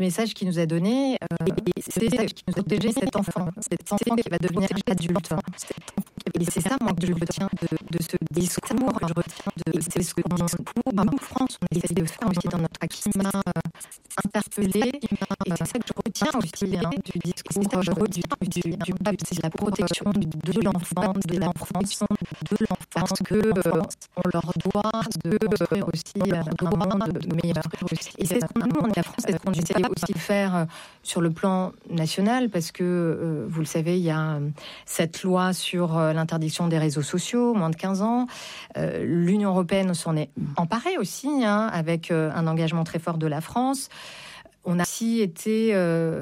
message qu'il nous a donné, c'est qui nous a protégé cet enfant qui va devenir adulte. Et c'est ça, moi, que je retiens de ce discours. C'est ce discours, nous, France, on essaie de faire aussi dans notre acquis, qui m'a interpellée. Et c'est ça que je retiens aussi du discours, du pape, c'est la protection de l'enfant, parce que on leur doit de aussi un monde meilleur. Et c'est ce qu'on nous, la France, c'est ce qu'on essaie aussi de faire sur le plan national, parce que vous le savez, il y a cette loi sur l'interdiction des réseaux sociaux, moins de 15 ans. L'Union européenne s'en est emparée aussi, avec un engagement très fort de la France. On a aussi été,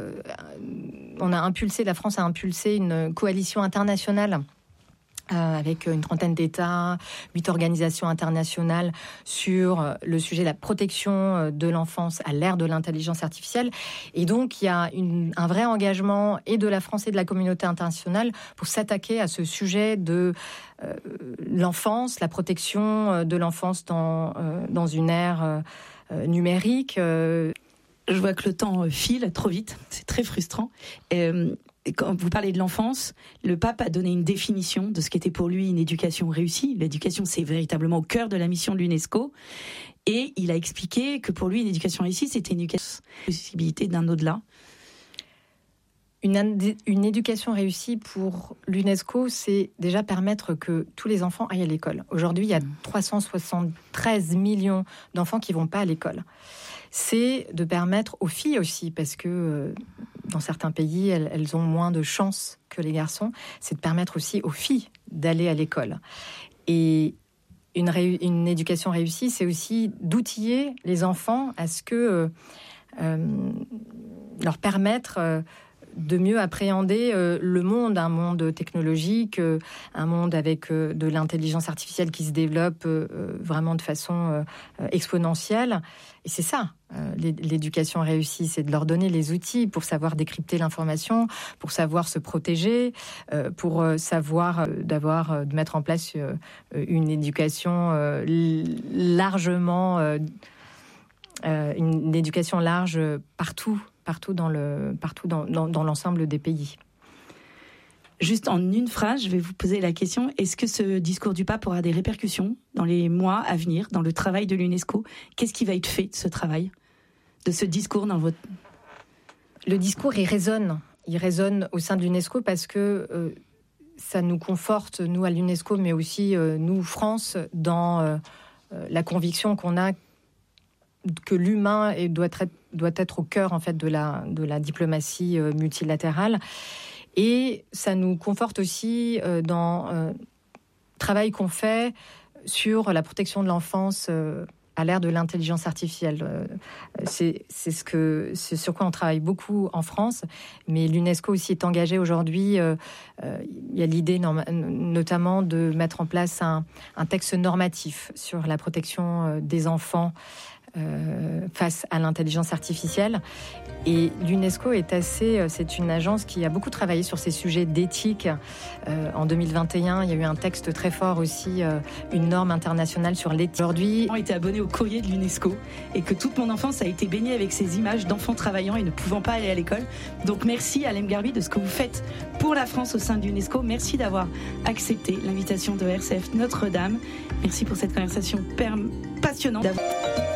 la France a impulsé une coalition internationale avec une trentaine d'États, 8 organisations internationales sur le sujet de la protection de l'enfance à l'ère de l'intelligence artificielle. Et donc, il y a un vrai engagement et de la France et de la communauté internationale pour s'attaquer à ce sujet de l'enfance, la protection de l'enfance dans une ère numérique. Je vois que le temps file trop vite, c'est très frustrant. Quand vous parlez de l'enfance, le pape a donné une définition de ce qu'était pour lui une éducation réussie. L'éducation, c'est véritablement au cœur de la mission de l'UNESCO. Et il a expliqué que pour lui, une éducation réussie, c'était une possibilité d'un au-delà. Une éducation réussie pour l'UNESCO, c'est déjà permettre que tous les enfants aillent à l'école. Aujourd'hui, il y a 373 millions d'enfants qui ne vont pas à l'école. C'est de permettre aux filles aussi, parce que dans certains pays, elles ont moins de chances que les garçons, c'est de permettre aussi aux filles d'aller à l'école. Et une éducation réussie, c'est aussi d'outiller les enfants à ce que leur permettre de mieux appréhender le monde, un monde technologique, un monde avec de l'intelligence artificielle qui se développe vraiment de façon exponentielle. Et c'est ça, l'éducation réussie, c'est de leur donner les outils pour savoir décrypter l'information, pour savoir se protéger, pour savoir de mettre en place une éducation largement, une éducation large partout dans l'ensemble des pays. Juste en une phrase, je vais vous poser la question, est-ce que ce discours du pape aura des répercussions dans les mois à venir, dans le travail de l'UNESCO ? Qu'est-ce qui va être fait de ce travail, de ce discours dans votre... Le discours, il résonne au sein de l'UNESCO parce que ça nous conforte, nous à l'UNESCO, mais aussi nous, France, dans la conviction qu'on a que l'humain doit être au cœur en fait de la diplomatie multilatérale, et ça nous conforte aussi dans le travail qu'on fait sur la protection de l'enfance à l'ère de l'intelligence artificielle. C'est sur quoi on travaille beaucoup en France, mais l'UNESCO aussi est engagée aujourd'hui. Il y a l'idée notamment de mettre en place un texte normatif sur la protection des enfants face à l'intelligence artificielle. Et l'UNESCO c'est une agence qui a beaucoup travaillé sur ces sujets d'éthique. En 2021, il y a eu un texte très fort aussi, une norme internationale sur l'éthique. Aujourd'hui, j'ai été abonnée au courrier de l'UNESCO et que toute mon enfance a été baignée avec ces images d'enfants travaillant et ne pouvant pas aller à l'école. Donc merci Alem Garbi de ce que vous faites pour la France au sein de l'UNESCO. Merci d'avoir accepté l'invitation de RCF Notre-Dame. Merci pour cette conversation passionnante.